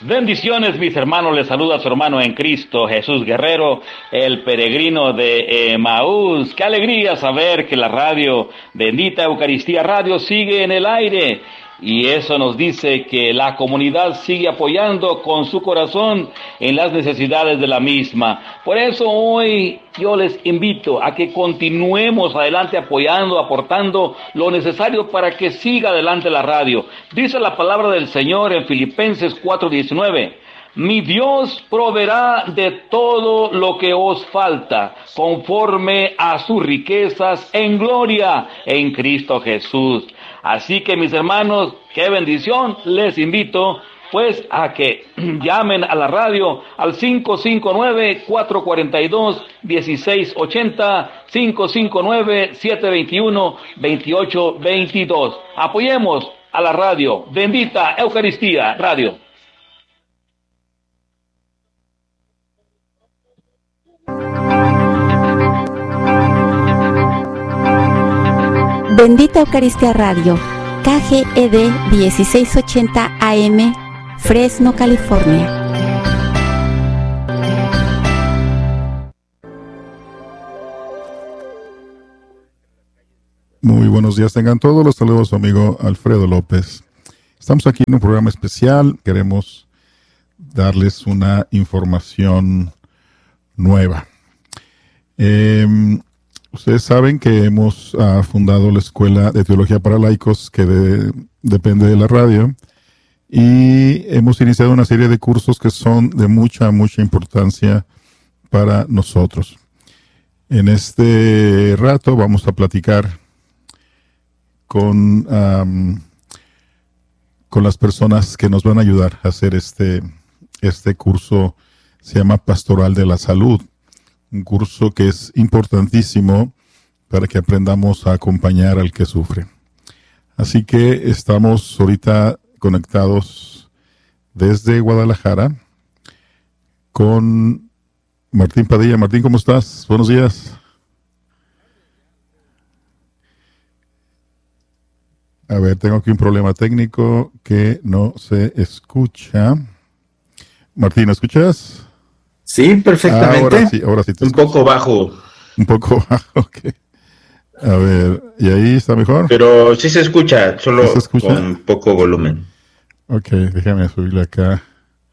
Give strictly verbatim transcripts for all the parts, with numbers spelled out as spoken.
Bendiciones, mis hermanos, les saluda su hermano en Cristo, Jesús Guerrero, el peregrino de Emaús. Qué alegría saber que la radio, Bendita Eucaristía Radio, sigue en el aire. Y eso nos dice que la comunidad sigue apoyando con su corazón en las necesidades de la misma. Por eso hoy yo les invito a que continuemos adelante apoyando, aportando lo necesario para que siga adelante la radio. Dice la palabra del Señor en Filipenses cuatro diecinueve. Mi Dios proveerá de todo lo que os falta, conforme a sus riquezas en gloria en Cristo Jesús. Así que, mis hermanos, qué bendición, les invito pues a que llamen a la radio al cinco cinco nueve, cuatro cuatro dos, uno seis ocho cero, cinco cinco nueve, siete dos uno, dos ocho dos dos. Apoyemos a la radio, Bendita Eucaristía Radio. Bendita Eucaristía Radio, K G E D dieciséis ochenta A M, Fresno, California. Muy buenos días tengan todos, los saludos a su amigo Alfredo López. Estamos aquí en un programa especial, queremos darles una información nueva. Eh, Ustedes saben que hemos uh, fundado la Escuela de Teología para Laicos, que de, depende de la radio, y hemos iniciado una serie de cursos que son de mucha, mucha importancia para nosotros. En este rato vamos a platicar con, um, con las personas que nos van a ayudar a hacer este, este curso, se llama Pastoral de la Salud. Un curso que es importantísimo para que aprendamos a acompañar al que sufre. Así que estamos ahorita conectados desde Guadalajara con Martín Padilla. Martín, ¿cómo estás? Buenos días. A ver, tengo aquí un problema técnico que no se escucha. Martín, ¿escuchas? Sí, perfectamente. Ahora sí, ahora sí te Un escucho. poco bajo. Un poco bajo, ok. A ver, ¿y ahí está mejor? Pero sí se escucha, solo ¿Sí se escucha? con poco volumen. Ok, déjame subirle acá.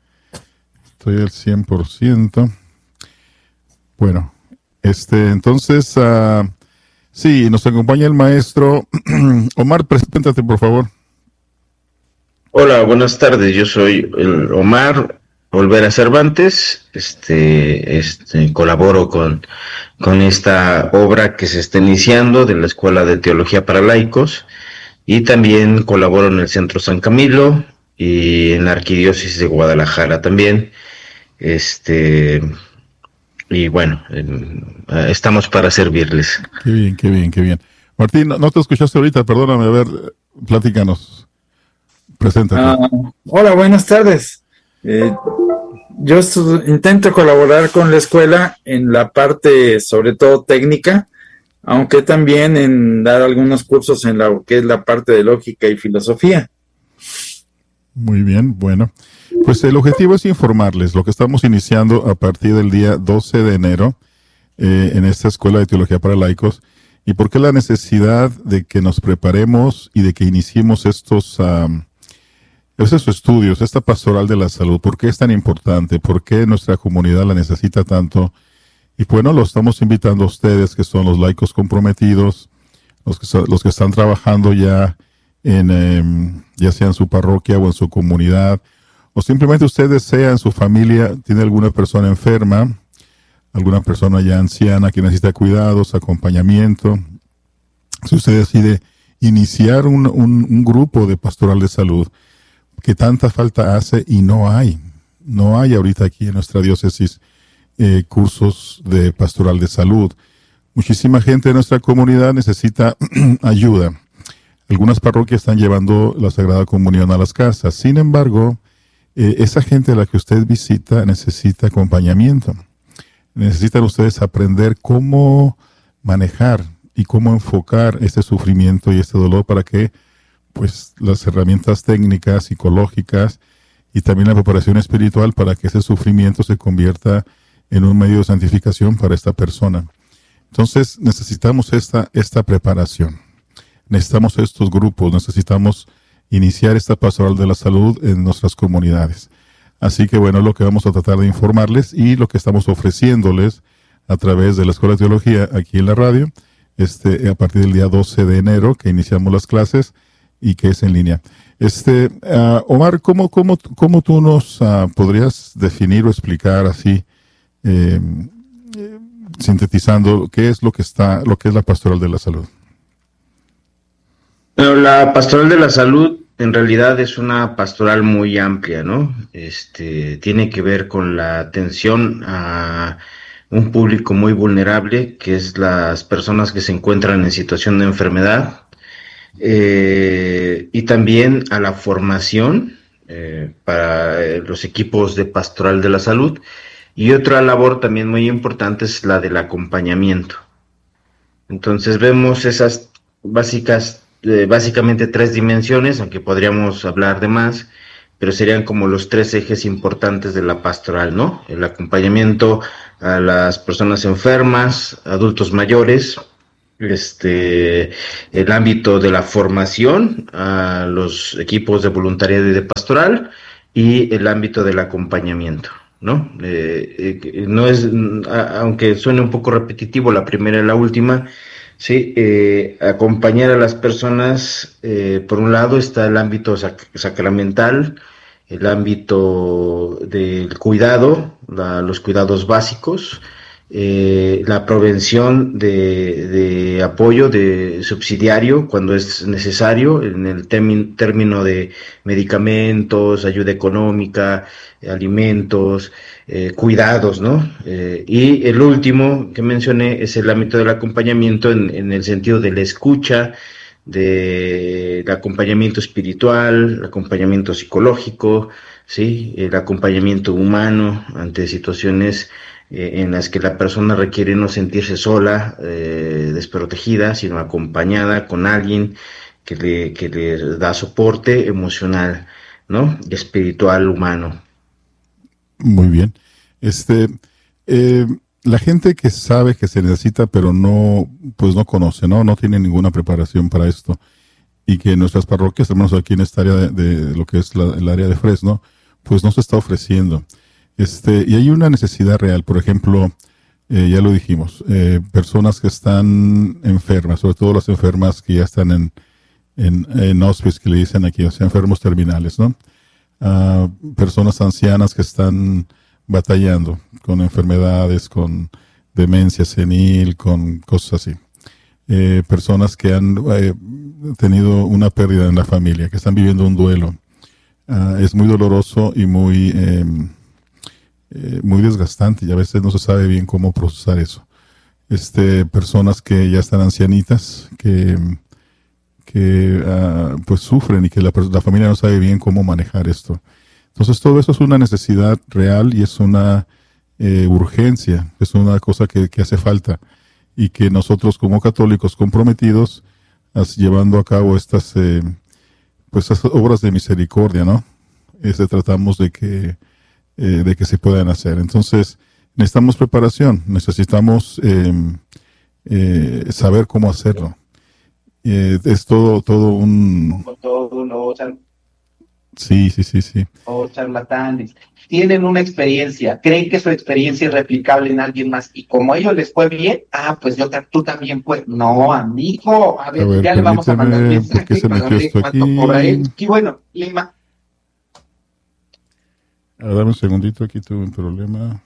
Estoy al cien por ciento. Bueno, este, entonces, uh, sí, nos acompaña el maestro. Omar, preséntate, por favor. Hola, buenas tardes. Yo soy el Omar Olvera Cervantes. Este, este, colaboro con, con esta obra que se está iniciando de la Escuela de Teología para Laicos, y también colaboro en el Centro San Camilo y en la Arquidiócesis de Guadalajara también. Este, y bueno, en, estamos para servirles. Qué bien, qué bien, qué bien. Martín, no, no te escuchaste ahorita, perdóname, a ver, platícanos. Preséntate. Uh, hola, buenas tardes. Eh, yo estu- intento colaborar con la escuela en la parte, sobre todo técnica, aunque también en dar algunos cursos en la que es la parte de lógica y filosofía. Muy bien, bueno. Pues el objetivo es informarles lo que estamos iniciando a partir del día doce de enero eh, en esta Escuela de Teología para Laicos, y por qué la necesidad de que nos preparemos y de que iniciemos estos... Um, Esos estudios, esta pastoral de la salud, ¿por qué es tan importante? ¿Por qué nuestra comunidad la necesita tanto? Y bueno, lo estamos invitando a ustedes, que son los laicos comprometidos, los que, los que están trabajando ya en, eh, ya sea en su parroquia o en su comunidad, o simplemente usted desea en su familia, tiene alguna persona enferma, alguna persona ya anciana que necesita cuidados, acompañamiento. Si usted decide iniciar un, un, un grupo de pastoral de salud, que tanta falta hace y no hay, no hay ahorita aquí en nuestra diócesis eh, cursos de pastoral de salud. Muchísima gente de nuestra comunidad necesita ayuda. Algunas parroquias están llevando la Sagrada Comunión a las casas. Sin embargo, eh, esa gente a la que usted visita necesita acompañamiento. Necesitan ustedes aprender cómo manejar y cómo enfocar este sufrimiento y este dolor para que pues las herramientas técnicas, psicológicas y también la preparación espiritual para que ese sufrimiento se convierta en un medio de santificación para esta persona. Entonces necesitamos esta, esta preparación, necesitamos estos grupos, necesitamos iniciar esta pastoral de la salud en nuestras comunidades. Así que bueno, lo que vamos a tratar de informarles y lo que estamos ofreciéndoles a través de la Escuela de Teología aquí en la radio, este, a partir del día doce de enero que iniciamos las clases y que es en línea. Este, uh, Omar, ¿cómo, cómo, cómo tú nos uh, podrías definir o explicar así, eh, sintetizando, qué es lo que está, lo que es la pastoral de la salud? Bueno, la pastoral de la salud en realidad es una pastoral muy amplia, ¿no? Este, tiene que ver con la atención a un público muy vulnerable, que es las personas que se encuentran en situación de enfermedad, eh, y también a la formación eh, para eh, los equipos de pastoral de la salud. Y otra labor también muy importante es la del acompañamiento. Entonces vemos esas básicas, eh, básicamente tres dimensiones, aunque podríamos hablar de más, pero serían como los tres ejes importantes de la pastoral, ¿no? El acompañamiento a las personas enfermas, adultos mayores, este, el ámbito de la formación a los equipos de voluntariado y de pastoral, y el ámbito del acompañamiento, ¿no? Eh, eh, no es, a, aunque suene un poco repetitivo la primera y la última, sí, eh, acompañar a las personas, eh, por un lado está el ámbito sac sacramental, el ámbito del cuidado, la, los cuidados básicos, eh, la prevención de, de apoyo de subsidiario cuando es necesario, en el término de medicamentos, ayuda económica, alimentos, eh, cuidados, ¿no? Eh, y el último que mencioné es el ámbito del acompañamiento en, en el sentido de la escucha, del acompañamiento espiritual, el acompañamiento psicológico, ¿sí? El acompañamiento humano ante situaciones eh, en las que la persona requiere no sentirse sola, eh, desprotegida, sino acompañada con alguien que le, que le da soporte emocional, ¿no? Espiritual, humano. Muy bien. Este, eh, la gente que sabe que se necesita, pero no, pues no conoce, ¿no? No tiene ninguna preparación para esto. Y que en nuestras parroquias, al menos aquí en esta área de, de lo que es la, el área de Fresno, pues no se está ofreciendo. Este, y hay una necesidad real. Por ejemplo, eh, ya lo dijimos, eh, personas que están enfermas, sobre todo las enfermas que ya están en, en, en hospice, que le dicen aquí, o sea, enfermos terminales, ¿no? Uh, personas ancianas que están batallando con enfermedades, con demencia senil, con cosas así. Eh, personas que han eh, tenido una pérdida en la familia, que están viviendo un duelo. Uh, es muy doloroso y muy, eh, eh, muy desgastante, y a veces no se sabe bien cómo procesar eso. Este, personas que ya están ancianitas, que, que uh, pues sufren y que la, la familia no sabe bien cómo manejar esto. Entonces todo eso es una necesidad real y es una eh, urgencia, es una cosa que, que hace falta, y que nosotros como católicos comprometidos, as, llevando a cabo estas, eh, pues estas obras de misericordia, ¿no? Este, tratamos de que, eh, de que se puedan hacer. Entonces necesitamos preparación, necesitamos eh, eh, saber cómo hacerlo. Eh, es todo, todo un... Todo uno, Sí, sí, sí, sí. o charlatanes, tienen una experiencia, creen que su experiencia es replicable en alguien más, y como a ellos les fue bien, ah, pues yo tú también puedes. No, amigo, a ver, a ver ya le vamos a mandar un mensaje ¿por qué se para metió ver esto cuánto aquí? cobra él. Y bueno, Lima. A ver, dame un segundito, aquí tuve un problema.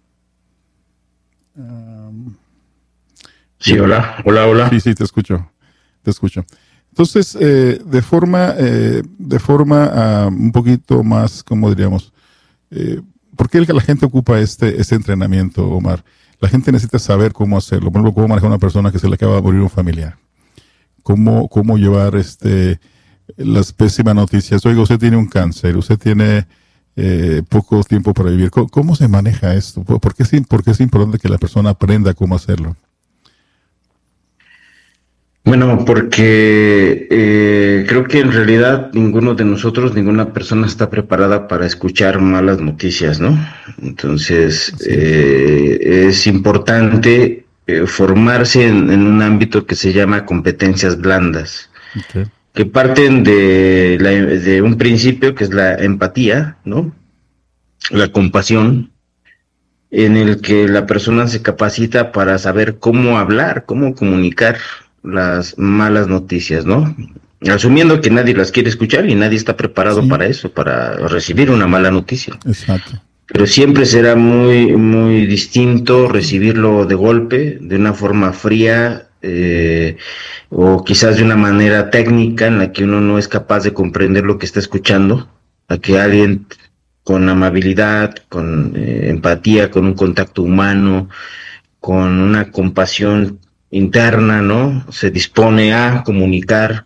Um, Sí, hola, hola, hola. Sí, sí, te escucho, te escucho. Entonces, eh, de forma, eh, de forma uh, un poquito más, como diríamos, eh, ¿por qué la gente ocupa este, este entrenamiento, Omar? La gente necesita saber cómo hacerlo. Por ejemplo, cómo manejar a una persona que se le acaba de morir un familiar. Cómo, cómo llevar este, las pésimas noticias. Oiga, usted tiene un cáncer, usted tiene eh, poco tiempo para vivir. ¿Cómo, cómo se maneja esto? ¿Por qué, es, ¿Por qué es importante que la persona aprenda cómo hacerlo? Bueno, porque eh, creo que en realidad ninguno de nosotros, ninguna persona está preparada para escuchar malas noticias, ¿no? Entonces, Sí. eh, es importante eh, formarse en, en un ámbito que se llama competencias blandas, Okay. que parten de, la, de un principio que es la empatía, ¿no? La compasión, en el que la persona se capacita para saber cómo hablar, cómo comunicar las malas noticias, ¿no? Asumiendo que nadie las quiere escuchar y nadie está preparado Sí. para eso, para recibir una mala noticia. Exacto. Pero siempre será muy, muy distinto recibirlo de golpe, de una forma fría, eh, o quizás de una manera técnica en la que uno no es capaz de comprender lo que está escuchando, a que alguien con amabilidad, con eh, empatía, con un contacto humano, con una compasión interna, ¿no? Se dispone a comunicar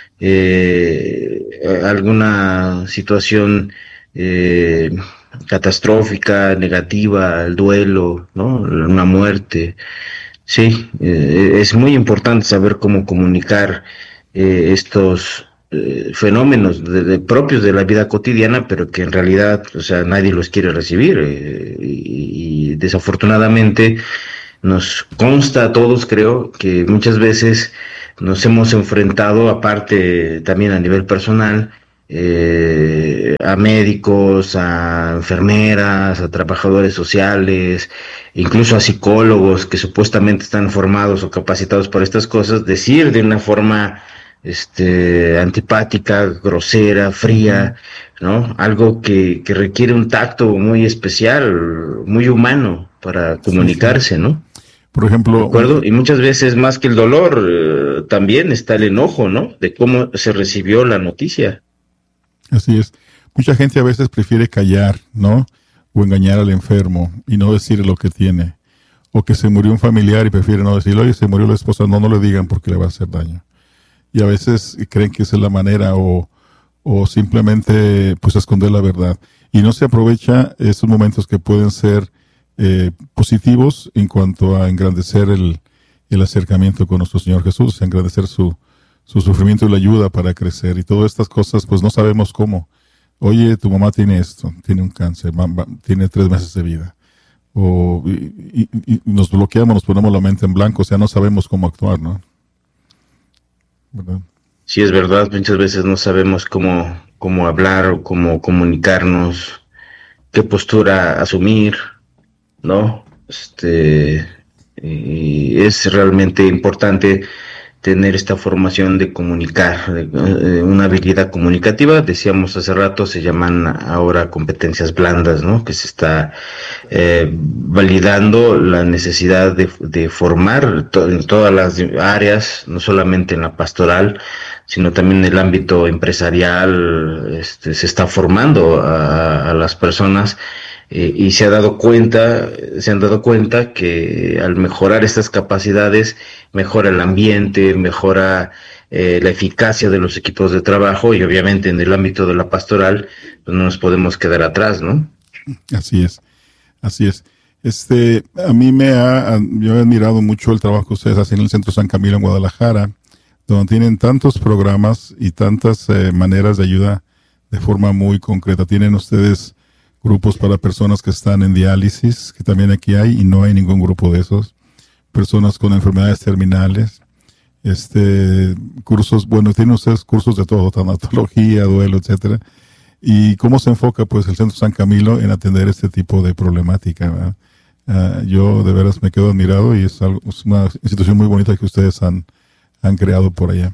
eh, alguna situación eh, catastrófica, negativa, el duelo, ¿no? Una muerte. Sí, eh, es muy importante saber cómo comunicar eh, estos eh, fenómenos de, de propios de la vida cotidiana, pero que en realidad, o sea, nadie los quiere recibir eh, y, y desafortunadamente nos consta a todos, creo, que muchas veces nos hemos enfrentado, aparte también a nivel personal, eh, a médicos, a enfermeras, a trabajadores sociales, incluso a psicólogos que supuestamente están formados o capacitados para estas cosas, decir de una forma este antipática, grosera, fría, ¿no? Algo que, que requiere un tacto muy especial, muy humano para comunicarse, ¿no? Por ¿De ejemplo, acuerdo? Y muchas veces más que el dolor, eh, también está el enojo, ¿no? De cómo se recibió la noticia. así es. Mucha gente a veces prefiere callar, ¿no? O engañar al enfermo y no decir lo que tiene. O que se murió un familiar y prefiere no decirlo, oye, se murió la esposa, no, no le digan porque le va a hacer daño. Y a veces creen que esa es la manera o, o simplemente pues esconder la verdad. Y no se aprovecha esos momentos que pueden ser eh, positivos en cuanto a engrandecer el, el acercamiento con nuestro Señor Jesús, engrandecer su, su sufrimiento y la ayuda para crecer. Y todas estas cosas pues no sabemos cómo. Oye, tu mamá tiene esto, tiene un cáncer, mamá, tiene tres meses de vida. O, y, y, y nos bloqueamos, nos ponemos la mente en blanco, o sea, no sabemos cómo actuar, ¿no? ¿Verdad? Sí, es verdad, muchas veces no sabemos cómo, cómo hablar o cómo comunicarnos, qué postura asumir, ¿no? Este, y es realmente importante tener esta formación de comunicar, de, eh, una habilidad comunicativa, decíamos hace rato, se llaman ahora competencias blandas, ¿no? Que se está eh, validando la necesidad de, de formar to- en todas las áreas, no solamente en la pastoral, sino también en el ámbito empresarial, este, se está formando a, a las personas. Eh, y se ha dado cuenta, se han dado cuenta que al mejorar estas capacidades mejora el ambiente, mejora eh, la eficacia de los equipos de trabajo y obviamente en el ámbito de la pastoral pues no nos podemos quedar atrás, ¿no? Así es, así es. Este, a mí me ha, yo he admirado mucho el trabajo que ustedes hacen en el Centro San Camilo en Guadalajara, donde tienen tantos programas y tantas eh, maneras de ayuda de forma muy concreta. Tienen ustedes grupos para personas que están en diálisis, que también aquí hay, y no hay ningún grupo de esos. Personas con enfermedades terminales, este, cursos, bueno, tienen ustedes cursos de todo, tanatología, duelo, etcétera. ¿Y cómo se enfoca, pues, el Centro San Camilo en atender este tipo de problemática, ¿verdad? Uh, yo de veras me quedo admirado y es, algo, es una institución muy bonita que ustedes han, han creado por allá.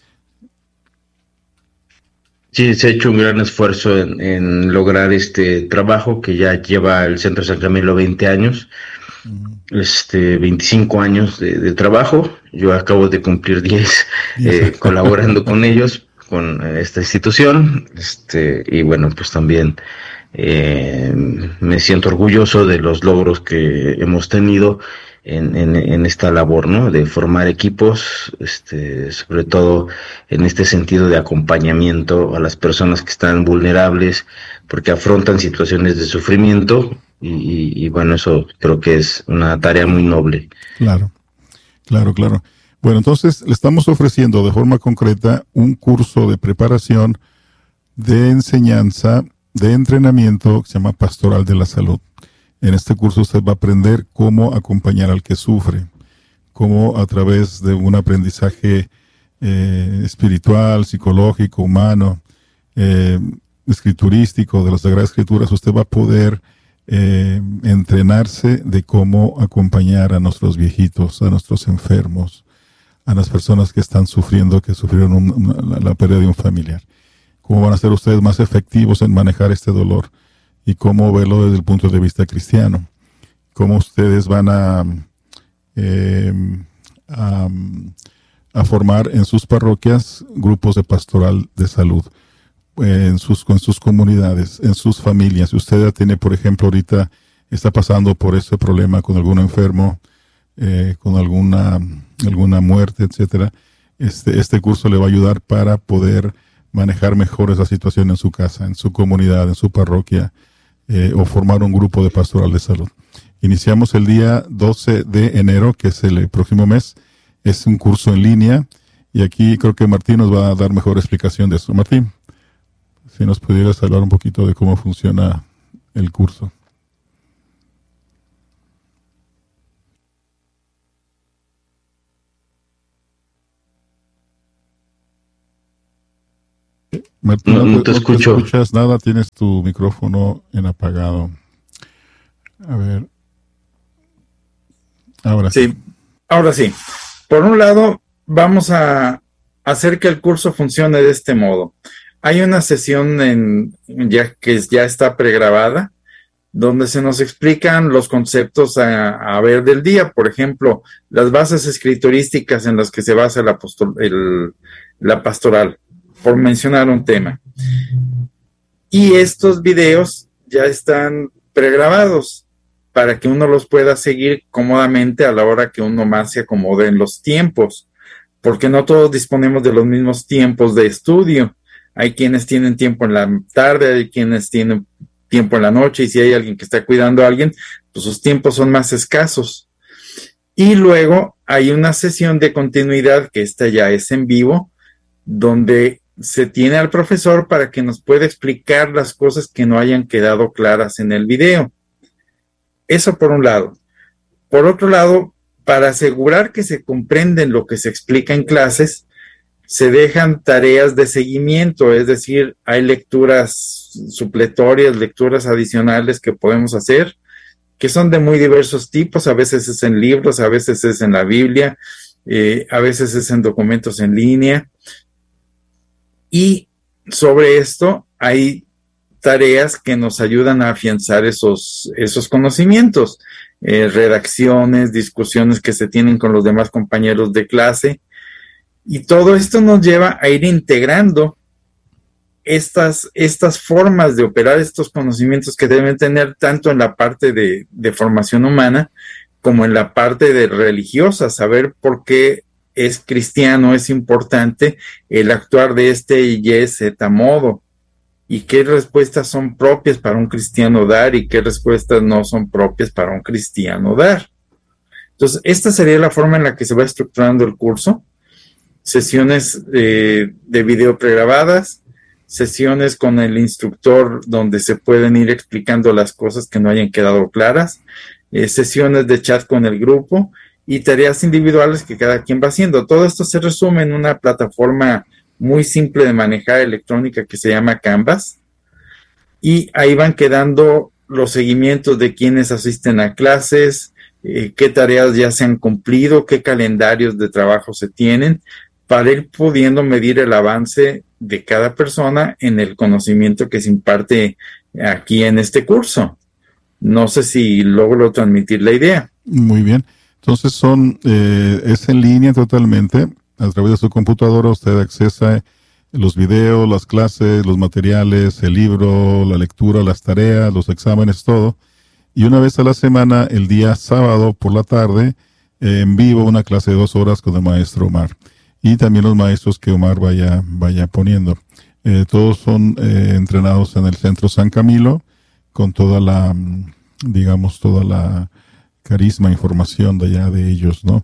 Sí, se ha hecho un gran esfuerzo en, en lograr este trabajo que ya lleva el Centro San Camilo veinte años, uh-huh. este veinticinco años de, de trabajo. Yo acabo de cumplir diez eh, colaborando con ellos, con esta institución, este y bueno, pues también eh, me siento orgulloso de los logros que hemos tenido En, en, en esta labor, ¿no? De formar equipos, este, sobre todo en este sentido de acompañamiento a las personas que están vulnerables, porque afrontan situaciones de sufrimiento y, y, y bueno, eso creo que es una tarea muy noble. Claro, claro, claro. Bueno, entonces le estamos ofreciendo de forma concreta un curso de preparación, de enseñanza, de entrenamiento que se llama Pastoral de la Salud. En este curso usted va a aprender cómo acompañar al que sufre, cómo a través de un aprendizaje eh, espiritual, psicológico, humano, eh, escriturístico, de las Sagradas Escrituras, usted va a poder eh, entrenarse de cómo acompañar a nuestros viejitos, a nuestros enfermos, a las personas que están sufriendo, que sufrieron un, una, la pérdida de un familiar. Cómo van a ser ustedes más efectivos en manejar este dolor y cómo verlo desde el punto de vista cristiano. Cómo ustedes van a, eh, a, a formar en sus parroquias grupos de pastoral de salud, en sus, con sus comunidades, en sus familias. Si usted ya tiene, por ejemplo, ahorita está pasando por ese problema con algún enfermo, eh, con alguna, alguna muerte, etcétera, este, este curso le va a ayudar para poder manejar mejor esa situación en su casa, en su comunidad, en su parroquia, eh, o formar un grupo de pastoral de salud. Iniciamos el día doce de enero, que es el próximo mes. Es un curso en línea y aquí creo que Martín nos va a dar mejor explicación de eso. Martín, si nos pudieras hablar un poquito de cómo funciona el curso. Martín, no, no te, te no escucho. te escuchas nada, tienes tu micrófono en apagado. A ver. Ahora sí. Sí, ahora sí. Por un lado, vamos a hacer que el curso funcione de este modo. Hay una sesión en, ya que ya está pregrabada, donde se nos explican los conceptos a, a ver del día. Por ejemplo, las bases escriturísticas en las que se basa la, apostol, el, la pastoral, por mencionar un tema. Y estos videos ya están pregrabados para que uno los pueda seguir cómodamente a la hora que uno más se acomode en los tiempos, porque no todos disponemos de los mismos tiempos de estudio. Hay quienes tienen tiempo en la tarde, hay quienes tienen tiempo en la noche, y si hay alguien que está cuidando a alguien, pues sus tiempos son más escasos. Y luego hay una sesión de continuidad, que esta ya es en vivo, donde se tiene al profesor para que nos pueda explicar las cosas que no hayan quedado claras en el video. Eso por un lado. Por otro lado, para asegurar que se comprenden lo que se explica en clases, se dejan tareas de seguimiento, es decir, hay lecturas supletorias, lecturas adicionales que podemos hacer, que son de muy diversos tipos. A veces es en libros, a veces es en la Biblia, eh, a veces es en documentos en línea. Y sobre esto hay tareas que nos ayudan a afianzar esos, esos conocimientos, eh, redacciones, discusiones que se tienen con los demás compañeros de clase, y todo esto nos lleva a ir integrando estas, estas formas de operar estos conocimientos que deben tener tanto en la parte de, de formación humana como en la parte de religiosa, saber por qué es cristiano, es importante el actuar de este y ese modo, y qué respuestas son propias para un cristiano dar y qué respuestas no son propias para un cristiano dar. Entonces, esta sería la forma en la que se va estructurando el curso. Sesiones eh, de video pregrabadas, sesiones con el instructor donde se pueden ir explicando las cosas que no hayan quedado claras, eh, sesiones de chat con el grupo y tareas individuales que cada quien va haciendo. Todo esto se resume en una plataforma muy simple de manejar electrónica que se llama Canvas, y ahí van quedando los seguimientos de quienes asisten a clases, eh, qué tareas ya se han cumplido, qué calendarios de trabajo se tienen, para ir pudiendo medir el avance de cada persona en el conocimiento que se imparte aquí en este curso. No sé si logro transmitir la idea. Muy bien. Entonces son eh, es en línea totalmente. A través de su computadora usted accesa los videos, las clases, los materiales, el libro, la lectura, las tareas, los exámenes, todo. Y una vez a la semana, el día sábado por la tarde, eh, en vivo, una clase de dos horas con el maestro Omar. Y también los maestros que Omar vaya, vaya poniendo. Eh, todos son eh, entrenados en el Centro San Camilo, con toda la, digamos, toda la carisma, información de allá de ellos, ¿no?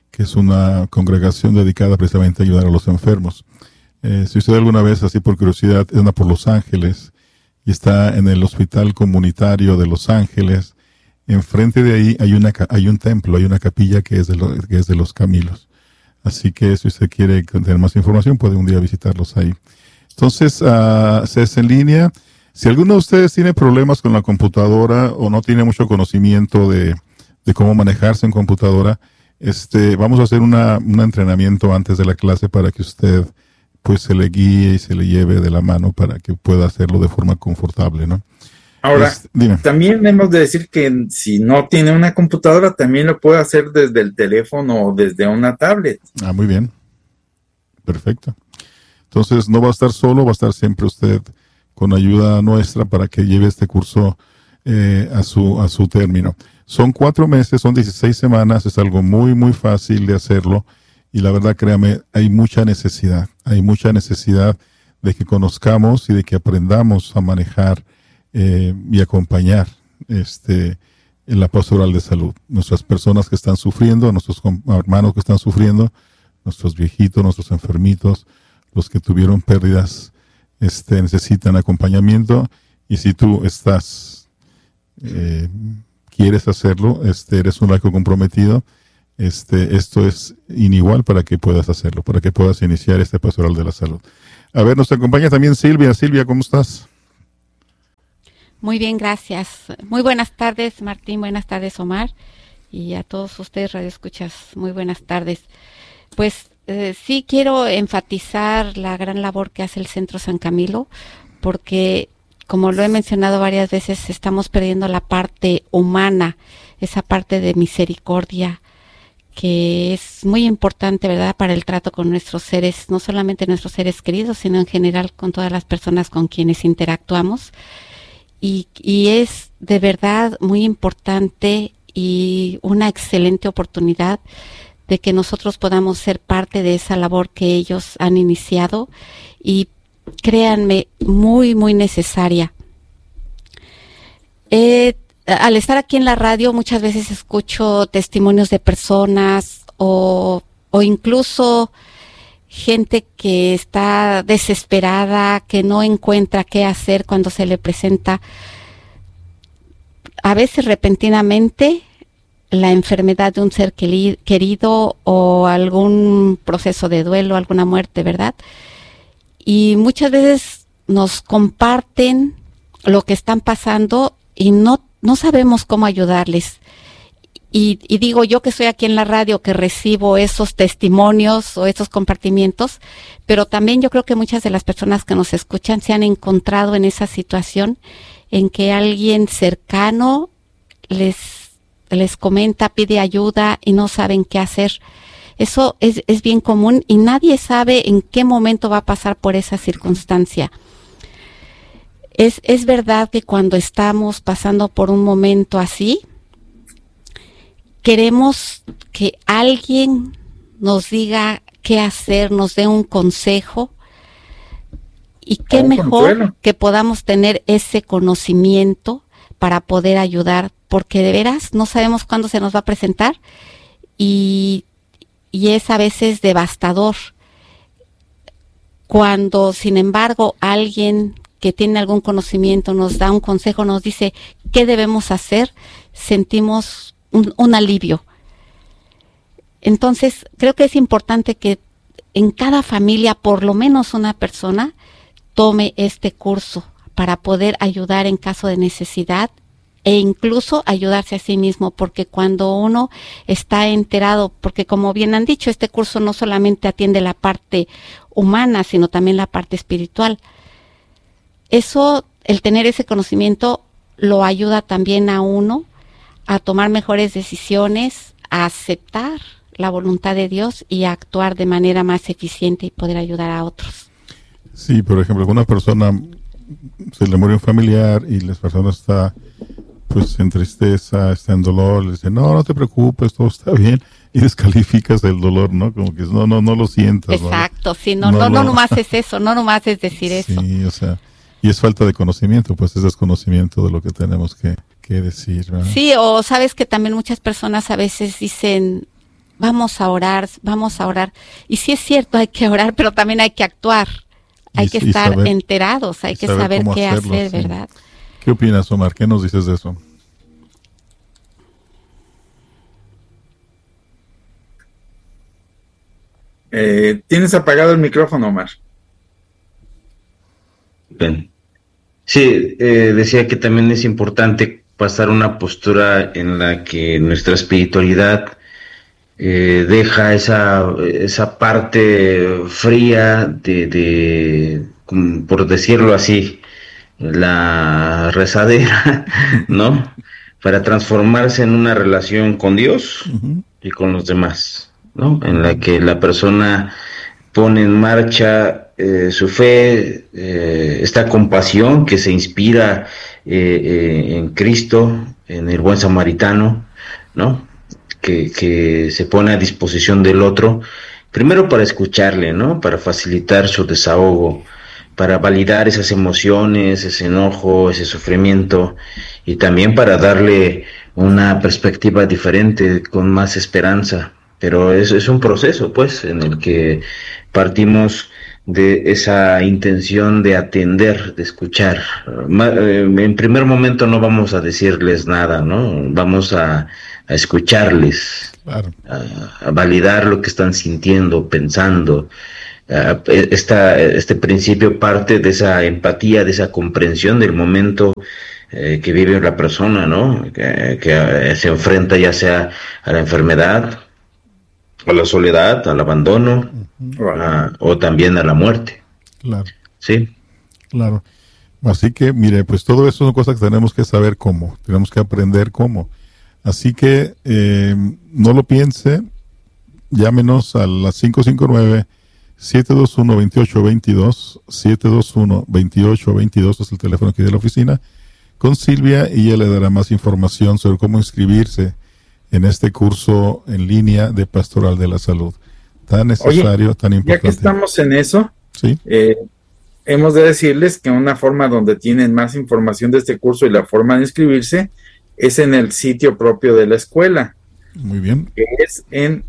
que es una congregación dedicada precisamente a ayudar a los enfermos. Eh, si usted alguna vez, así por curiosidad, anda por Los Ángeles y está en el hospital comunitario de Los Ángeles, enfrente de ahí hay una hay un templo, hay una capilla que es de, lo, que es de los Camilos. Así que si usted quiere tener más información, puede un día visitarlos ahí. Entonces, uh, se es en línea. Si alguno de ustedes tiene problemas con la computadora o no tiene mucho conocimiento de, de cómo manejarse en computadora, este, vamos a hacer una, un entrenamiento antes de la clase para que usted pues se le guíe y se le lleve de la mano para que pueda hacerlo de forma confortable, ¿no? Ahora, Este, dime. también hemos de decir que si no tiene una computadora, también lo puede hacer desde el teléfono o desde una tablet. Ah, muy bien. Perfecto. Entonces, no va a estar solo, va a estar siempre usted con ayuda nuestra para que lleve este curso eh, a su a su término. Son cuatro meses, son dieciséis semanas, es algo muy, muy fácil de hacerlo y la verdad, créame, hay mucha necesidad, hay mucha necesidad de que conozcamos y de que aprendamos a manejar Eh, y acompañar este en la pastoral de salud. Nuestras personas que están sufriendo, nuestros hermanos que están sufriendo, nuestros viejitos, nuestros enfermitos, los que tuvieron pérdidas, este, necesitan acompañamiento. Y si tú estás, eh, quieres hacerlo, este, eres un laico comprometido, este, esto es inigual para que puedas hacerlo, para que puedas iniciar este pastoral de la salud. A ver, nos acompaña también Silvia. Silvia, ¿cómo estás? Muy bien, gracias. Muy buenas tardes, Martín. Buenas tardes, Omar. Y a todos ustedes, radioescuchas, muy buenas tardes. Pues eh, sí quiero enfatizar la gran labor que hace el Centro San Camilo, porque, como lo he mencionado varias veces, estamos perdiendo la parte humana, esa parte de misericordia, que es muy importante, ¿verdad?, para el trato con nuestros seres, no solamente nuestros seres queridos, sino en general con todas las personas con quienes interactuamos. Y, y es de verdad muy importante y una excelente oportunidad de que nosotros podamos ser parte de esa labor que ellos han iniciado y créanme, muy, muy necesaria. Eh, al estar aquí en la radio muchas veces escucho testimonios de personas o, o incluso gente que está desesperada, que no encuentra qué hacer cuando se le presenta, a veces repentinamente, la enfermedad de un ser querido o algún proceso de duelo, alguna muerte, ¿verdad? Y muchas veces nos comparten lo que están pasando y no, no sabemos cómo ayudarles. Y, y digo yo que estoy aquí en la radio que recibo esos testimonios o esos compartimientos, pero también yo creo que muchas de las personas que nos escuchan se han encontrado en esa situación en que alguien cercano les, les comenta, pide ayuda y no saben qué hacer. Eso es, es bien común y nadie sabe en qué momento va a pasar por esa circunstancia. Es, es verdad que cuando estamos pasando por un momento así, queremos que alguien nos diga qué hacer, nos dé un consejo y qué mejor que podamos tener ese conocimiento para poder ayudar, porque de veras no sabemos cuándo se nos va a presentar y, y es a veces devastador. Cuando, sin embargo, alguien que tiene algún conocimiento nos da un consejo, nos dice qué debemos hacer, sentimos Un, un alivio. Entonces, creo que es importante que en cada familia, por lo menos una persona, tome este curso para poder ayudar en caso de necesidad e incluso ayudarse a sí mismo, porque cuando uno está enterado, porque como bien han dicho, este curso no solamente atiende la parte humana, sino también la parte espiritual. Eso, el tener ese conocimiento, lo ayuda también a uno a tomar mejores decisiones, a aceptar la voluntad de Dios y a actuar de manera más eficiente y poder ayudar a otros. Sí, por ejemplo, alguna persona se le muere un familiar y la persona está pues en tristeza, está en dolor, le dice, no, no te preocupes, todo está bien, y descalificas el dolor, ¿no? Como que no, no, no lo sientas. Exacto, ¿no? Sí, no, no, no, lo... no nomás es eso, no nomás es decir sí, eso. Sí, o sea, y es falta de conocimiento, pues es desconocimiento de lo que tenemos que, que decir, ¿verdad? Sí, o sabes que también muchas personas a veces dicen, vamos a orar, vamos a orar. Y sí es cierto, hay que orar, pero también hay que actuar. Hay Y- que y estar saber- enterados, hay y que saber saber cómo qué hacerlo, hacer, sí. ¿verdad? ¿Qué opinas, Omar? ¿Qué nos dices de eso? Eh, tienes apagado el micrófono, Omar. Bien. Sí, eh, decía que también es importante pasar una postura en la que nuestra espiritualidad eh, deja esa, esa parte fría de, de, como por decirlo así, la rezadera, ¿no? Para transformarse en una relación con Dios Ujú. y con los demás, ¿no? En la que la persona pone en marcha eh, su fe, eh, esta compasión que se inspira eh, eh, en Cristo, en el buen samaritano, ¿no? Que, que se pone a disposición del otro, primero para escucharle, ¿no? Para facilitar su desahogo, para validar esas emociones, ese enojo, ese sufrimiento, y también para darle una perspectiva diferente, con más esperanza. Pero es, es un proceso, pues, en el que partimos de esa intención de atender, de escuchar. Ma- eh, En primer momento no vamos a decirles nada, ¿no? Vamos a, a escucharles, Claro. a, a validar lo que están sintiendo, pensando. Uh, esta, este principio parte de esa empatía, de esa comprensión del momento eh, que vive la persona, ¿no? Que, que eh, se enfrenta ya sea a la enfermedad, a la soledad, al abandono, a, o también a la muerte, Claro, ¿sí? claro. Así que, mire, pues todo eso son cosas que tenemos que saber cómo, tenemos que aprender cómo. Así que eh, no lo piense, llámenos a las cinco cinco nueve, siete dos uno, dos ocho dos dos, siete dos uno, dos ocho dos dos es el teléfono aquí de la oficina, con Silvia, y ella le dará más información sobre cómo inscribirse en este curso en línea de Pastoral de la Salud. Tan necesario, Oye, tan ya importante. que estamos en eso, Sí, eh, hemos de decirles que una forma donde tienen más información de este curso y la forma de inscribirse es en el sitio propio de la escuela, muy bien. que es en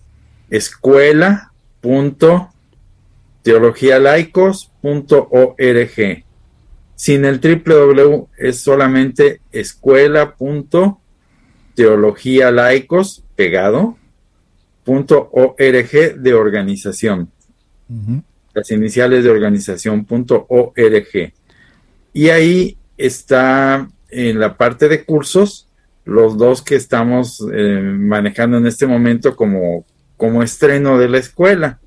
escuela punto teologialaicos punto org. Sin el triple w, es solamente escuela punto teologialaicos pegado punto org de organización. Ujú. Las iniciales de organización punto org. Y ahí está en la parte de cursos los dos que estamos eh, manejando en este momento como, como estreno de la escuela.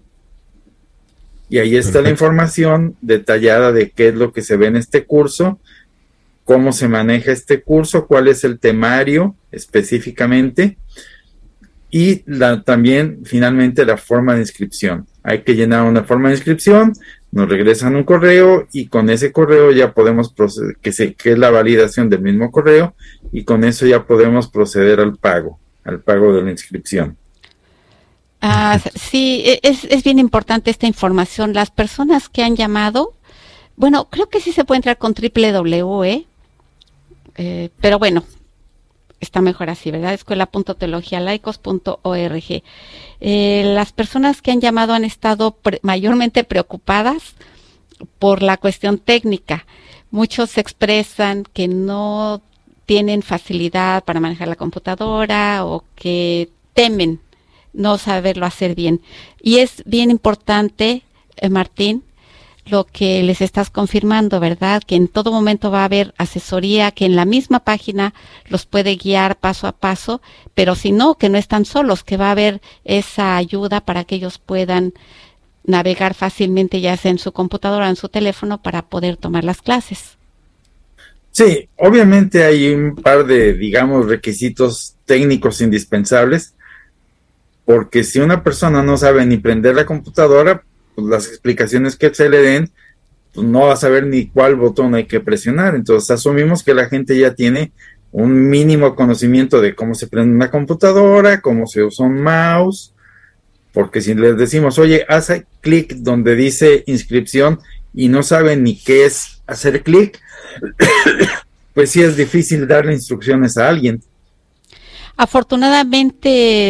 Y ahí está Perfecto. la información detallada de qué es lo que se ve en este curso, cómo se maneja este curso, cuál es el temario específicamente, y la, también finalmente la forma de inscripción. Hay que llenar una forma de inscripción, nos regresan un correo y con ese correo ya podemos proceder, que, se, que es la validación del mismo correo, y con eso ya podemos proceder al pago, al pago de la inscripción. Ah, sí, e- es, es bien importante esta información. Las personas que han llamado, bueno, creo que sí se puede entrar con triple w, ¿eh? Eh, pero bueno, está mejor así, ¿verdad? escuela punto teologialaicos punto org. Eh, las personas que han llamado han estado pre- mayormente preocupadas por la cuestión técnica. Muchos expresan que no tienen facilidad para manejar la computadora o que temen no saberlo hacer bien. Y es bien importante, eh, Martín, lo que les estás confirmando, ¿verdad? Que en todo momento va a haber asesoría, que en la misma página los puede guiar paso a paso, pero si no, que no están solos, que va a haber esa ayuda para que ellos puedan navegar fácilmente, ya sea en su computadora o en su teléfono, para poder tomar las clases. Sí, obviamente hay un par de, digamos, requisitos técnicos indispensables, porque si una persona no sabe ni prender la computadora, pues las explicaciones que se le den, pues no va a saber ni cuál botón hay que presionar. Entonces asumimos que la gente ya tiene un mínimo conocimiento de cómo se prende una computadora, cómo se usa un mouse, porque si les decimos, oye, haz clic donde dice inscripción y no saben ni qué es hacer clic, pues sí es difícil darle instrucciones a alguien. Afortunadamente,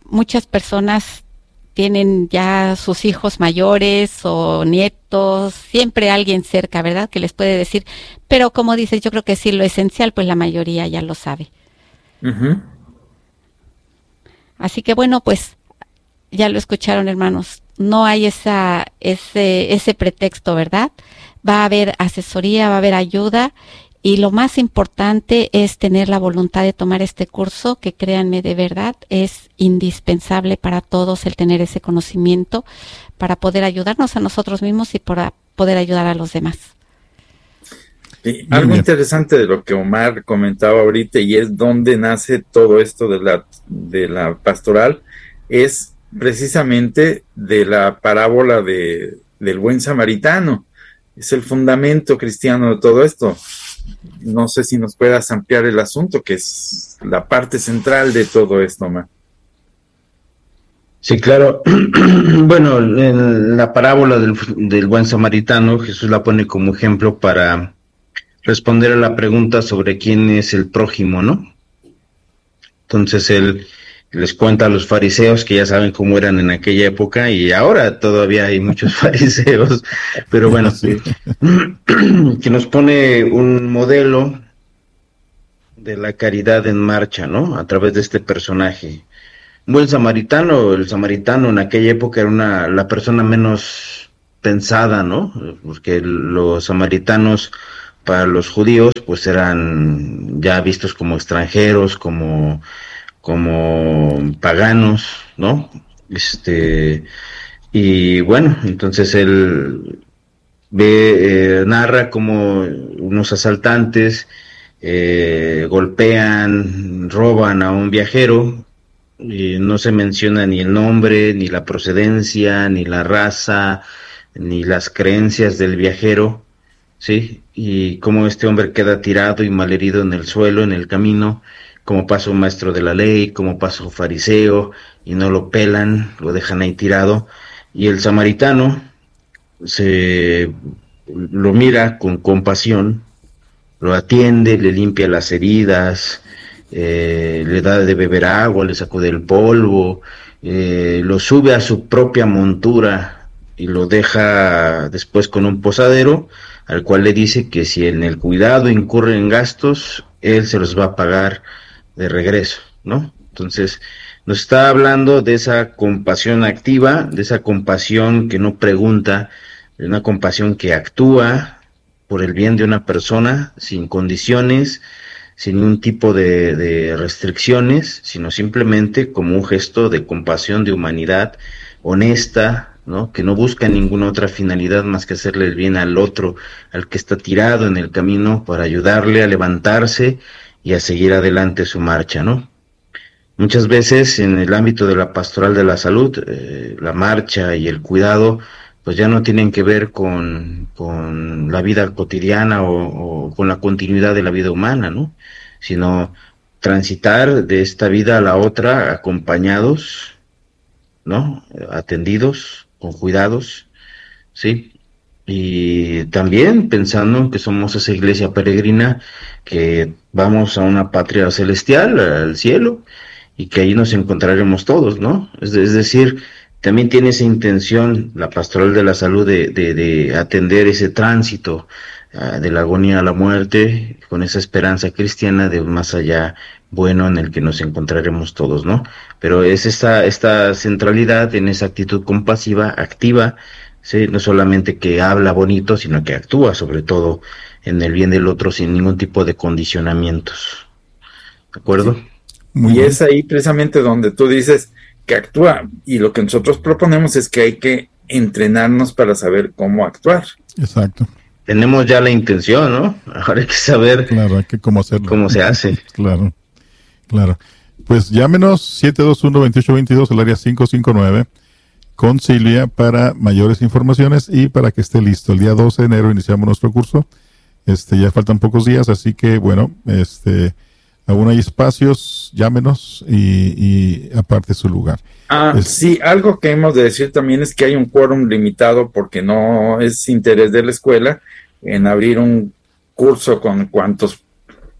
muchas personas tienen ya sus hijos mayores o nietos, siempre alguien cerca, ¿verdad?, que les puede decir, pero como dices, yo creo que sí, lo esencial, pues la mayoría ya lo sabe. Uh-huh. Así que bueno, pues ya lo escucharon, hermanos, no hay esa ese ese pretexto, ¿verdad? Va a haber asesoría, va a haber ayuda, y lo más importante es tener la voluntad de tomar este curso, que créanme, de verdad es indispensable para todos el tener ese conocimiento para poder ayudarnos a nosotros mismos y para poder ayudar a los demás. Sí, algo interesante de lo que Omar comentaba ahorita, y es dónde nace todo esto de la, de la pastoral, es precisamente de la parábola de, del buen samaritano. Es el fundamento cristiano de todo esto. No sé si nos puedas ampliar el asunto, que es la parte central de todo esto, Omar. Sí, claro. Bueno, en la parábola del, del buen samaritano, Jesús la pone como ejemplo para responder a la pregunta sobre quién es el prójimo, ¿no? Entonces él les cuenta a los fariseos, que ya saben cómo eran en aquella época, y ahora todavía hay muchos fariseos, pero bueno, sí, que nos pone un modelo de la caridad en marcha, ¿no? A través de este personaje. Un buen samaritano, el samaritano en aquella época era una, la persona menos pensada, ¿no? Porque los samaritanos para los judíos pues eran ya vistos como extranjeros, como como paganos, ¿no? Este, y bueno, entonces él ve, eh, narra como unos asaltantes eh, golpean, roban a un viajero, y no se menciona ni el nombre, ni la procedencia, ni la raza, ni las creencias del viajero, ¿sí? Y cómo este hombre queda tirado y malherido en el suelo, en el camino, como pasa un maestro de la ley, como pasa un fariseo, y no lo pelan, lo dejan ahí tirado, y el samaritano se lo mira con compasión, lo atiende, le limpia las heridas, eh, le da de beber agua, le sacude el polvo, eh, lo sube a su propia montura y lo deja después con un posadero, al cual le dice que si en el cuidado incurre en gastos, él se los va a pagar de regreso, ¿no? Entonces nos está hablando de esa compasión activa, de esa compasión que no pregunta, de una compasión que actúa por el bien de una persona, sin condiciones, sin ningún tipo de, de restricciones, sino simplemente como un gesto de compasión, de humanidad honesta, ¿no? Que no busca ninguna otra finalidad más que hacerle el bien al otro, al que está tirado en el camino, para ayudarle a levantarse y a seguir adelante su marcha, ¿no? Muchas veces en el ámbito de la pastoral de la salud, eh, la marcha y el cuidado pues ya no tienen que ver con, con la vida cotidiana o, o con la continuidad de la vida humana, ¿no? Sino transitar de esta vida a la otra acompañados, ¿no? Atendidos, con cuidados, ¿sí? Y también pensando en que somos esa iglesia peregrina, que vamos a una patria celestial, al cielo, y que ahí nos encontraremos todos, ¿no? Es, es decir, también tiene esa intención la pastoral de la salud de, de, de atender ese tránsito uh, de la agonía a la muerte, con esa esperanza cristiana de un más allá bueno en el que nos encontraremos todos, ¿no? Pero es esta, esta centralidad en esa actitud compasiva, activa, ¿sí? No solamente que habla bonito, sino que actúa sobre todo en el bien del otro sin ningún tipo de condicionamientos. ¿De acuerdo? Sí. Muy y bien. Es ahí precisamente donde tú dices que actúa, y lo que nosotros proponemos es que hay que entrenarnos para saber cómo actuar. Exacto. Tenemos ya la intención, ¿no? Ahora hay que saber claro, hay que cómo hacerlo. Cómo se hace. Claro, claro. Pues llámenos siete dos uno, dos ocho dos dos, el área cinco cinco nueve, con Silvia para mayores informaciones y para que esté listo. El día doce de enero iniciamos nuestro curso. Este, ya faltan pocos días, así que bueno, este... aún hay espacios, llámenos y, y aparte su lugar. Ah, es, sí, algo que hemos de decir también es que hay un quórum limitado porque no es interés de la escuela en abrir un curso con cuantos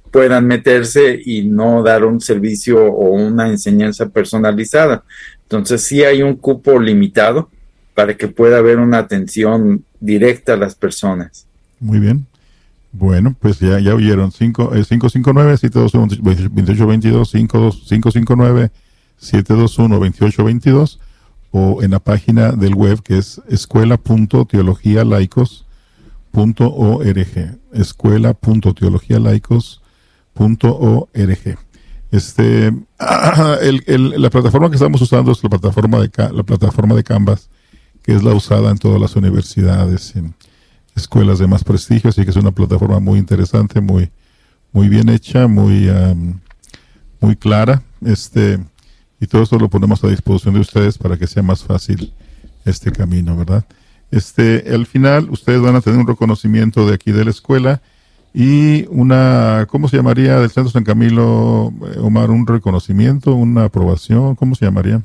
puedan meterse y no dar un servicio o una enseñanza personalizada. Entonces sí hay un cupo limitado para que pueda haber una atención directa a las personas. Muy bien. Bueno, pues ya, ya oyeron. cinco cinco nueve, siete dos uno, dos ocho dos dos, cinco cinco nueve, siete dos uno, dos ocho dos dos, o en la página del web que es escuela punto teología laicos punto org, escuela punto teología laicos punto org. Este, el, el, la plataforma que estamos usando es la plataforma de la plataforma de Canvas, que es la usada en todas las universidades, en escuelas de más prestigio, así que es una plataforma muy interesante, muy, muy bien hecha, muy, um, muy clara, este, y todo esto lo ponemos a disposición de ustedes para que sea más fácil este camino, ¿verdad? Este, al final, ustedes van a tener un reconocimiento de aquí de la escuela y una, ¿cómo se llamaría del Centro San Camilo, Omar? ¿Un reconocimiento, una aprobación? ¿Cómo se llamaría?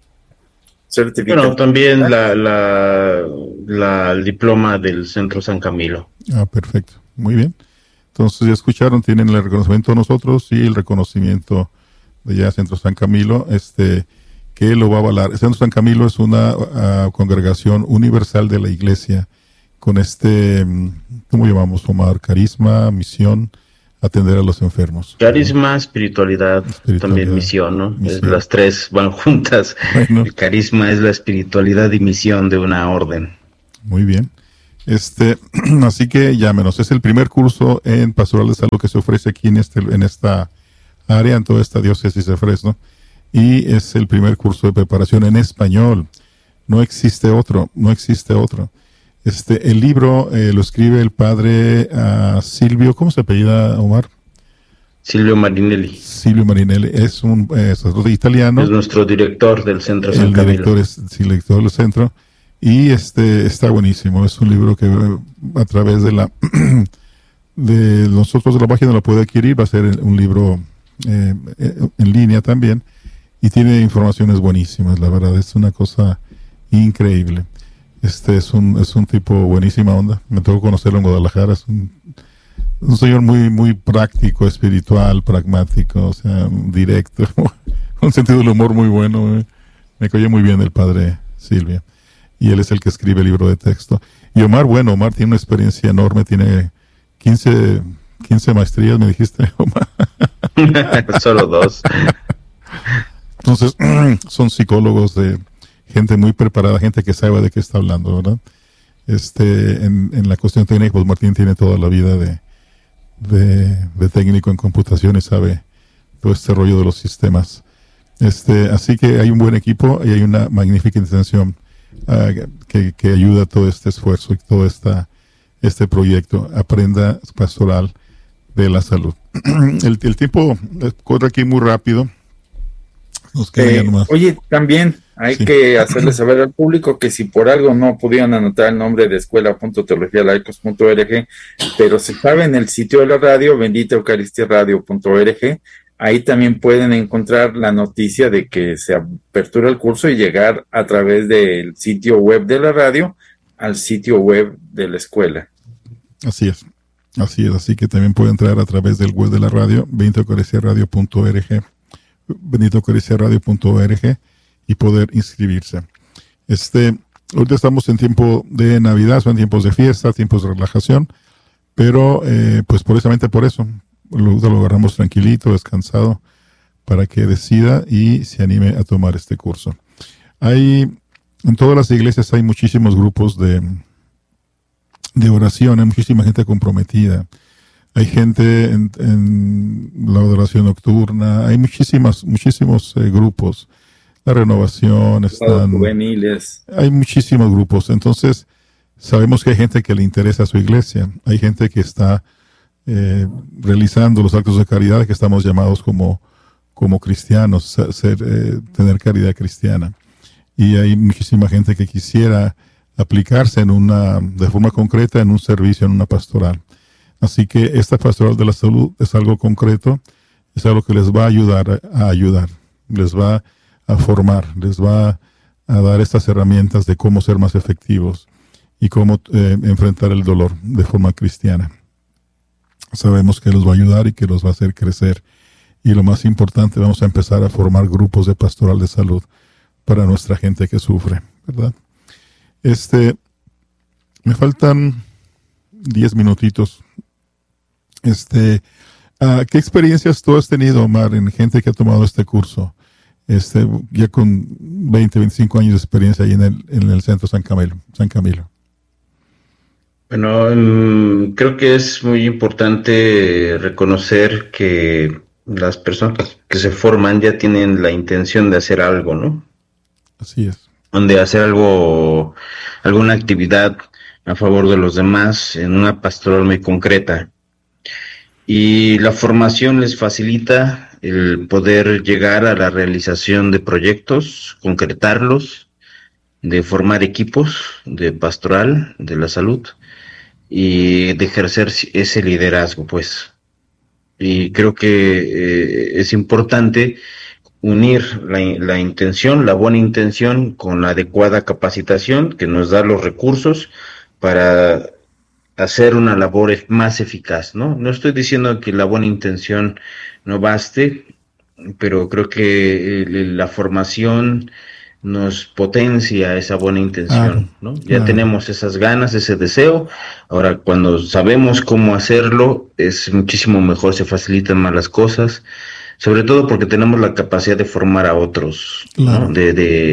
Bueno, también la, la, la, el diploma del Centro San Camilo. Ah, perfecto. Muy bien. Entonces, ya escucharon, tienen el reconocimiento de nosotros y el reconocimiento de ya Centro San Camilo, este, que lo va a avalar. El Centro San Camilo es una uh, congregación universal de la Iglesia con este, ¿cómo llamamos, Omar? Carisma, misión, atender a los enfermos. Carisma, espiritualidad, espiritualidad también misión, ¿no? Misión. Es, las tres van juntas. Bueno. El carisma es la espiritualidad y misión de una orden. Muy bien. Este, así que llámenos. Es el primer curso en Pastoral de Salud que se ofrece aquí en este, en esta área, en toda esta diócesis de Fresno. Y es el primer curso de preparación en español. No existe otro, no existe otro. Este, el libro eh, lo escribe el padre uh, Silvio, ¿cómo se apellida, Omar? Silvio Marinelli. Silvio Marinelli es un eh, sacerdote italiano. Es nuestro director del Centro San Camilo. El director es sí, el director del centro. Y este está buenísimo. Es un libro que a través de la de nosotros de la página lo puede adquirir. Va a ser un libro eh, en línea también. Y tiene informaciones buenísimas, la verdad. Es una cosa increíble. Este es un es un tipo buenísima onda. Me tocó conocerlo en Guadalajara. Es un, un señor muy muy práctico, espiritual, pragmático, o sea, directo, un sentido del humor muy bueno. Eh. Me cayó muy bien el padre Silvia. Y él es el que escribe el libro de texto. Y Omar, bueno, Omar tiene una experiencia enorme, tiene quince, quince maestrías, me dijiste, Omar. Solo dos. Entonces, son psicólogos de gente muy preparada, gente que sabe de qué está hablando, ¿verdad? Este, en, en la cuestión técnica, pues Martín tiene toda la vida de, de, de técnico en computación y sabe todo este rollo de los sistemas. Este, así que hay un buen equipo y hay una magnífica intención uh, que, que ayuda a todo este esfuerzo y todo esta, este proyecto. Aprenda Pastoral de la Salud. el, el tiempo corre aquí muy rápido. Nos queda eh, ya nomás. Oye, también hay sí. que hacerle saber al público que si por algo no pudieron anotar el nombre de escuela punto teología laicos punto org, pero se sabe en el sitio de la radio, bendita eucaristía radio punto org, ahí también pueden encontrar la noticia de que se apertura el curso y llegar a través del sitio web de la radio al sitio web de la escuela. Así es, así es, así que también pueden entrar a través del web de la radio, bendita eucaristía radio punto org, bendita eucaristía radio punto org, y poder inscribirse. Este, ahorita estamos en tiempo de Navidad, son tiempos de fiesta, tiempos de relajación, pero eh, pues precisamente por eso, lo, lo agarramos tranquilito, descansado, para que decida y se anime a tomar este curso. Hay, en todas las iglesias hay muchísimos grupos de, de oración, hay muchísima gente comprometida. Hay gente en, en la adoración nocturna, hay muchísimas, muchísimos eh, grupos. La renovación, están, juveniles. Hay muchísimos grupos. Entonces, sabemos que hay gente que le interesa a su iglesia. Hay gente que está eh, realizando los actos de caridad que estamos llamados como, como cristianos, ser, eh, tener caridad cristiana. Y hay muchísima gente que quisiera aplicarse en una, de forma concreta en un servicio, en una pastoral. Así que esta pastoral de la salud es algo concreto, es algo que les va a ayudar a, a ayudar, les va a formar, les va a dar estas herramientas de cómo ser más efectivos y cómo eh, enfrentar el dolor de forma cristiana. sabemos que los va a ayudar y que los va a hacer crecer. Y lo más importante, vamos a empezar a formar grupos de pastoral de salud para nuestra gente que sufre, ¿verdad? Este, me faltan diez minutitos. Este, uh, ¿qué experiencias tú has tenido, Omar, en gente que ha tomado este curso? Este, ya con veinte, veinticinco años de experiencia ahí en el, en el centro San Camilo, San Camilo. Bueno, um, creo que es muy importante reconocer que las personas que se forman ya tienen la intención de hacer algo, ¿no? Así es. De hacer algo, alguna actividad a favor de los demás en una pastoral muy concreta. Y la formación les facilita el poder llegar a la realización de proyectos, concretarlos, de formar equipos de pastoral, de la salud, y de ejercer ese liderazgo, pues. Y creo que eh, es importante unir la, la intención, la buena intención, con la adecuada capacitación que nos da los recursos para hacer una labor más eficaz, ¿no? No estoy diciendo que la buena intención no baste, pero creo que eh, la formación nos potencia esa buena intención, ah, ¿no? Ya claro. Tenemos esas ganas, ese deseo. Ahora, cuando sabemos cómo hacerlo, es muchísimo mejor, se facilitan más las cosas, sobre todo porque tenemos la capacidad de formar a otros, claro. ¿no? de,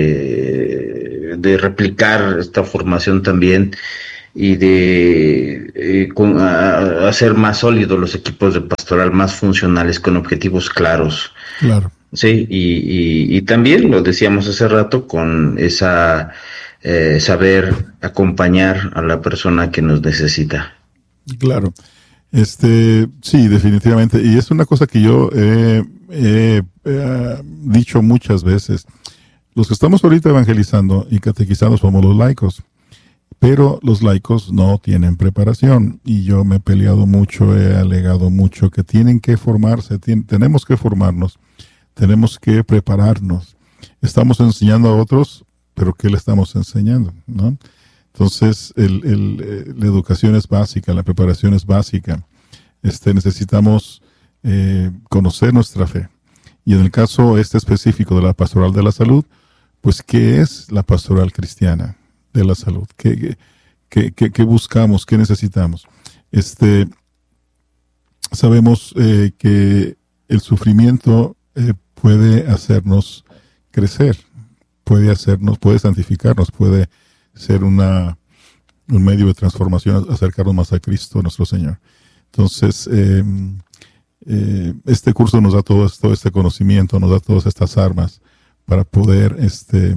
de, de replicar esta formación también y de eh, con, a, hacer más sólidos los equipos de pastoral, más funcionales, con objetivos claros. Claro. Sí, y, y, y también lo decíamos hace rato, con esa eh, saber acompañar a la persona que nos necesita. Claro, este, sí, definitivamente, y es una cosa que yo he eh, eh, dicho muchas veces. Los que estamos ahorita evangelizando y catequizando somos los laicos, pero los laicos no tienen preparación, y yo me he peleado mucho, he alegado mucho que tienen que formarse, tienen, tenemos que formarnos. Tenemos que prepararnos. Estamos enseñando a otros, pero ¿qué le estamos enseñando? ¿No? Entonces, el, el, la educación es básica, la preparación es básica. Este, necesitamos eh, conocer nuestra fe. Y en el caso este específico de la pastoral de la salud, pues, ¿qué es la pastoral cristiana de la salud? ¿Qué, qué, qué, qué buscamos? ¿Qué necesitamos? Este, sabemos eh, que el sufrimiento Eh, puede hacernos crecer, puede hacernos, puede santificarnos, puede ser una un medio de transformación, acercarnos más a Cristo nuestro Señor. Entonces, eh, eh, este curso nos da todo, todo este conocimiento, nos da todas estas armas para poder este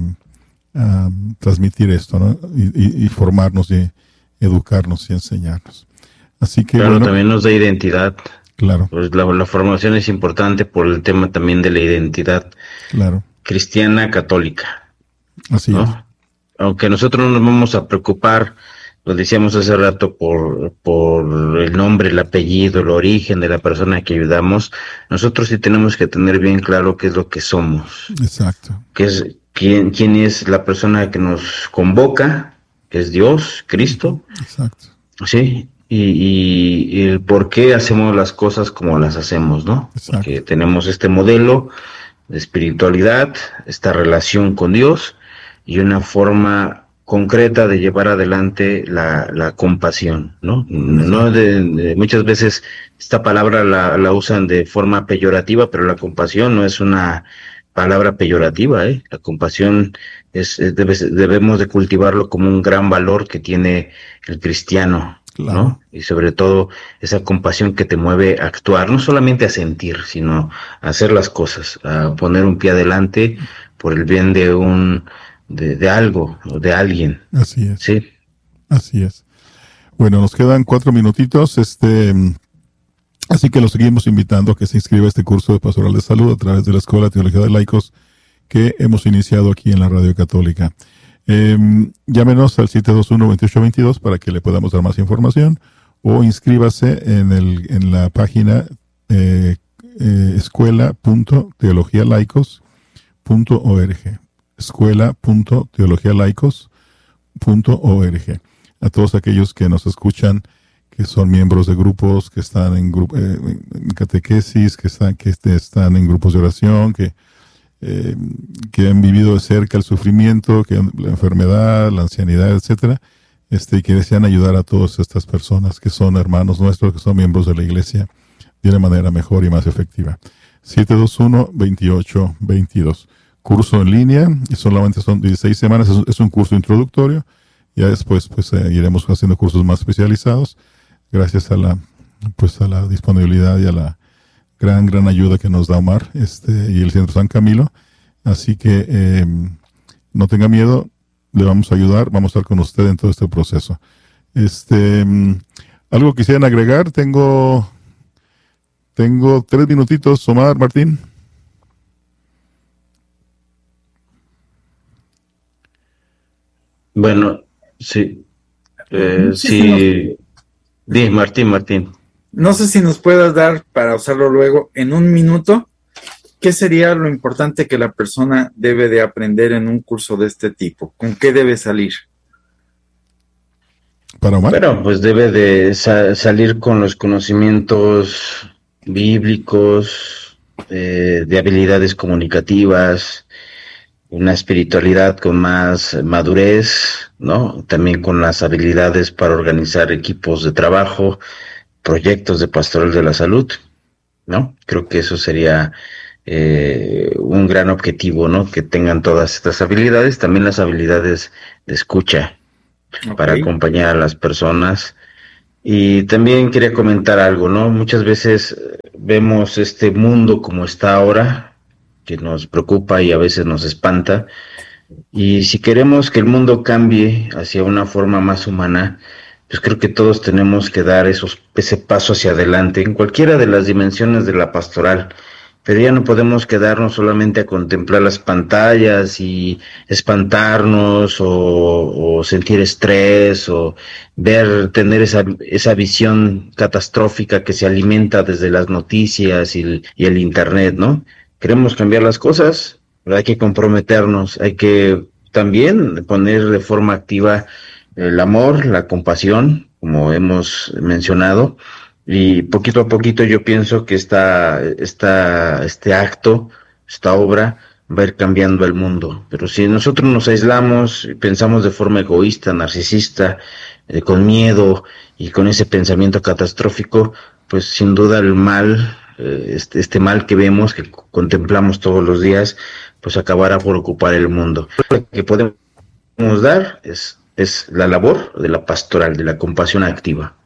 um, transmitir esto, ¿no? Y, y, y formarnos y educarnos y enseñarnos. Así que, claro, bueno, también nos da identidad. Claro. Pues la, la formación es importante por el tema también de la identidad, claro, cristiana católica. Así ¿no? es. Aunque nosotros no nos vamos a preocupar, lo decíamos hace rato, por, por el nombre, el apellido, el origen de la persona que ayudamos, nosotros sí tenemos que tener bien claro qué es lo que somos. Exacto. Qué es, quién, quién es la persona que nos convoca, que es Dios, Cristo. Exacto. Sí. Y, y, y el por qué hacemos las cosas como las hacemos, ¿no? Exacto. Porque tenemos este modelo de espiritualidad, esta relación con Dios y una forma concreta de llevar adelante la, la compasión, ¿no? No de, de, muchas veces esta palabra la, la usan de forma peyorativa, pero la compasión no es una palabra peyorativa, ¿eh? La compasión es, es debe, debemos de cultivarlo como un gran valor que tiene el cristiano. Claro. ¿No? Y sobre todo esa compasión que te mueve a actuar, no solamente a sentir, sino a hacer las cosas, a poner un pie adelante por el bien de un de, de algo o de alguien. Así es. Sí. Así es. Bueno, nos quedan cuatro minutitos, este, así que los seguimos invitando a que se inscriba a este curso de Pastoral de Salud a través de la Escuela de Teología de Laicos que hemos iniciado aquí en la Radio Católica. Eh, llámenos al siete dos uno, veintiocho veintidós para que le podamos dar más información, o inscríbase en el en la página eh, eh, escuela punto teología laicos punto org, escuela punto teología laicos punto org. A todos aquellos que nos escuchan que son miembros de grupos, que están en, grupo, eh, en catequesis, que están, que están en grupos de oración, que, eh, que han vivido de cerca el sufrimiento, que la enfermedad, la ancianidad, etcétera, este, y que desean ayudar a todas estas personas que son hermanos nuestros, que son miembros de la iglesia, de una manera mejor y más efectiva. siete dos uno, veintiocho veintidós. Curso en línea, y solamente son dieciséis semanas, es, es un curso introductorio. Ya después pues eh, iremos haciendo cursos más especializados, gracias a la pues a la disponibilidad y a la gran, gran ayuda que nos da Omar este y el Centro San Camilo. Así que eh, no tenga miedo, le vamos a ayudar, vamos a estar con usted en todo este proceso. Este, algo quisieran agregar, tengo... Tengo tres minutitos, Omar, Martín. Bueno, sí. Eh, Sí, sí. sí, Di, Martín, Martín. No sé si nos puedas dar, para usarlo luego, en un minuto, ¿qué sería lo importante que la persona debe de aprender en un curso de este tipo? ¿Con qué debe salir? Para Omar. Bueno, pues debe de sa- salir con los conocimientos bíblicos, eh, de habilidades comunicativas, una espiritualidad con más madurez, ¿no? También con las habilidades para organizar equipos de trabajo, proyectos de pastoral de la salud, ¿no? Creo que eso sería eh, un gran objetivo, ¿no? Que tengan todas estas habilidades, también las habilidades de escucha para Ok. acompañar a las personas. Y también quería comentar algo, ¿no? Muchas veces eh, vemos este mundo como está ahora, que nos preocupa y a veces nos espanta. Y si queremos que el mundo cambie hacia una forma más humana, pues creo que todos tenemos que dar esos, ese paso hacia adelante en cualquiera de las dimensiones de la pastoral. Pero ya no podemos quedarnos solamente a contemplar las pantallas y espantarnos o, o sentir estrés o ver, tener esa, esa visión catastrófica que se alimenta desde las noticias y el, y el internet, ¿no? Queremos cambiar las cosas, pero hay que comprometernos, hay que también poner de forma activa el amor, la compasión, como hemos mencionado. Y poquito a poquito yo pienso que esta, esta, este acto, esta obra, va a ir cambiando el mundo. Pero si nosotros nos aislamos y pensamos de forma egoísta, narcisista, eh, con miedo y con ese pensamiento catastrófico, pues sin duda el mal, eh, este, este mal que vemos, que contemplamos todos los días, pues acabará por ocupar el mundo. Lo que podemos dar es, es la labor de la pastoral, de la compasión activa.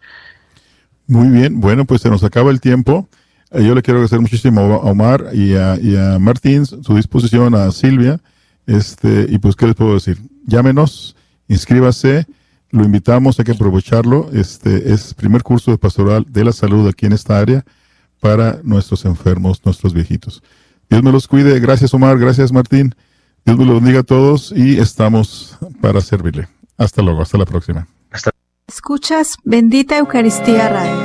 Muy bien, bueno, pues se nos acaba el tiempo. Eh, yo le quiero agradecer muchísimo a Omar y a, y a Martín su disposición, a Silvia. Este, y pues, ¿qué les puedo decir? Llámenos, inscríbase, lo invitamos, hay que aprovecharlo. Este es primer curso de pastoral de la salud aquí en esta área para nuestros enfermos, nuestros viejitos. Dios me los cuide. Gracias, Omar. Gracias, Martín. Dios me los bendiga a todos y estamos para servirle. Hasta luego, hasta la próxima. Hasta Escuchas Bendita Eucaristía Radio.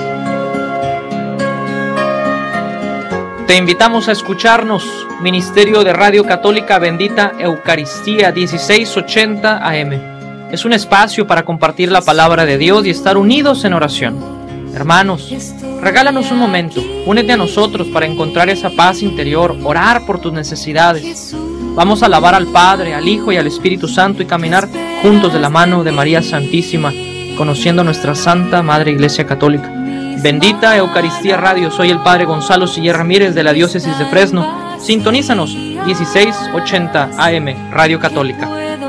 Te invitamos a escucharnos, Ministerio de Radio Católica Bendita Eucaristía dieciséis ochenta A M. Es un espacio para compartir la palabra de Dios y estar unidos en oración. Hermanos, regálanos un momento, únete a nosotros para encontrar esa paz interior, orar por tus necesidades. Vamos a alabar al Padre, al Hijo y al Espíritu Santo y caminar juntos de la mano de María Santísima, conociendo a nuestra Santa Madre Iglesia Católica. Bendita Eucaristía Radio, soy el Padre Gonzalo Siller Ramírez de la Diócesis de Fresno. Sintonízanos, dieciséis ochenta A M, Radio Católica.